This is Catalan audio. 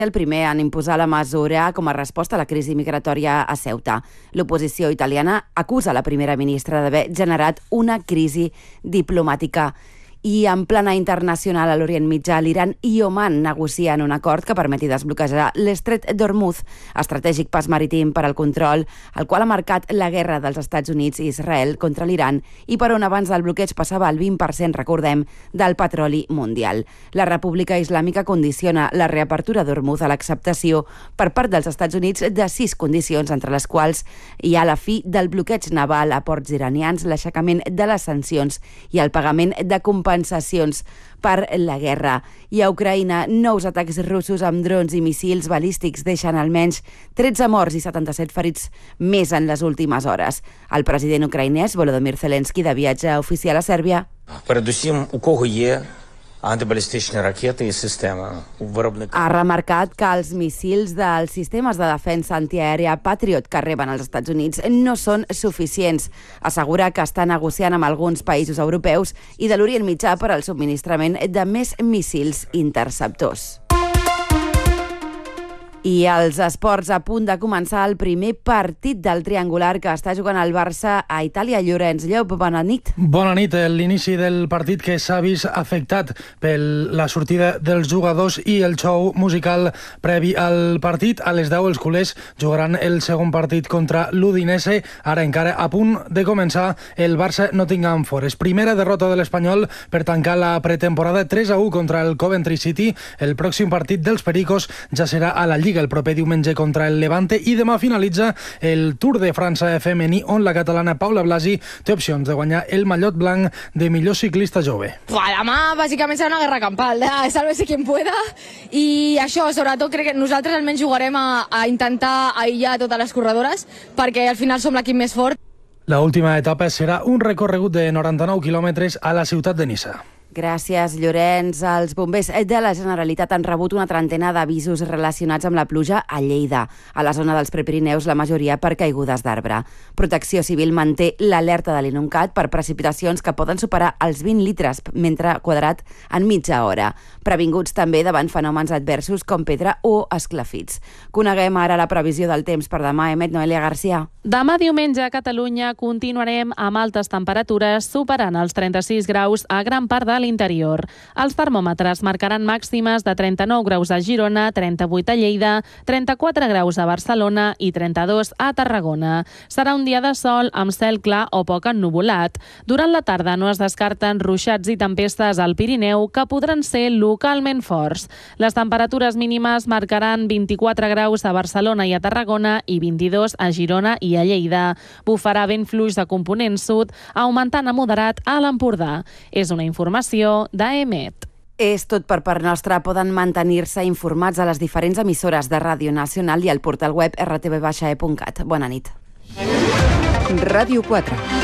el primer en imposar la mesura com a resposta a la crisi migratòria a Ceuta. L'oposició italiana acusa la primera ministra d'haver generat una crisi diplomàtica. I en plana internacional a l'Orient Mitjà, l'Iran i Oman negocien un acord que permeti desbloquejar l'estret d'Hormuz, estratègic pas marítim per al control, el qual ha marcat la guerra dels Estats Units i Israel contra l'Iran i per on abans del bloqueig passava el 20%, recordem, del petroli mundial. La República Islàmica condiciona la reapertura d'Hormuz a l'acceptació per part dels Estats Units de 6 condicions, entre les quals hi ha la fi del bloqueig naval a ports iranians, l'aixecament de les sancions i el pagament de compensacions per la guerra. I a Ucraïna, nous atacs russos amb drons i missils balístics deixen almenys 13 morts i 77 ferits més en les últimes hores. El president ucraïnès, Volodymyr Zelensky, de viatge oficial a Sèrbia, ha remarcat que els missils dels sistemes de defensa antiaèria Patriot que reben els Estats Units no són suficients. Assegura que està negociant amb alguns països europeus i de l'Orient Mitjà per al subministrament de més míssils interceptors. I els esports, a punt de començar el primer partit del triangular que està jugant el Barça a Itàlia. Llorenç Llop, bona nit. Bona nit. L'inici del partit que s'ha vist afectat per la sortida dels jugadors i el show musical previ al partit. A les 10 els culers jugaran el segon partit contra l'Udinese. Ara encara a punt de començar el Barça Nottingham Forest. Primera derrota de l'Espanyol per tancar la pretemporada, 3-1 contra el Coventry City. El pròxim partit dels Pericos ja serà a la Lliga el proper diumenge contra el Levante i demà finalitza el Tour de França femení on la catalana Paula Blasi té opcions de guanyar el mallot blanc de millor ciclista jove. Demà bàsicament serà una guerra campal, sálvese quien pueda, i això sobretot crec que nosaltres almenys jugarem a intentar aïllar totes les corredores perquè al final som l'equip més fort. La última etapa serà un recorregut de 99 quilòmetres a la ciutat de Niça. Gràcies, Llorenç. Els bombers de la Generalitat han rebut una trentena d'avisos relacionats amb la pluja a Lleida. A la zona dels Prepirineus, la majoria per caigudes d'arbre. Protecció Civil manté l'alerta de l'INUNCAT per precipitacions que poden superar els 20 litres metre quadrat en mitja hora. Previnguts també davant fenòmens adversos com pedra o esclafits. Coneguem ara la previsió del temps per demà. Emet, Noelia Garcia. Demà diumenge a Catalunya continuarem amb altes temperatures superant els 36 graus a gran part de l'interior. Els termòmetres marcaran màximes de 39 graus a Girona, 38 a Lleida, 34 graus a Barcelona i 32 a Tarragona. Serà un dia de sol amb cel clar o poc ennuvolat. Durant la tarda no es descarten ruixats i tempestes al Pirineu que podran ser localment forts. Les temperatures mínimes marcaran 24 graus a Barcelona i a Tarragona i 22 a Girona i a Lleida. Bufarà vent fluix de component sud, augmentant a moderat a l'Empordà. És una informació d'EMET. És tot per part nostra. Poden mantenir-se informats a les diferents emissores de Ràdio Nacional i al portal web rtv-e.cat. Bona nit. Ràdio 4.